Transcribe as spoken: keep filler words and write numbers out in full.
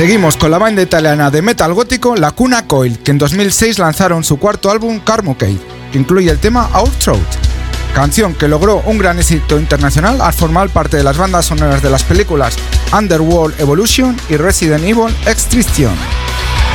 Seguimos con la banda italiana de metal gótico Lacuna Coil, que en dos mil seis lanzaron su cuarto álbum Carmocade, que incluye el tema Our Throat, canción que logró un gran éxito internacional al formar parte de las bandas sonoras de las películas Underworld Evolution y Resident Evil Extinction.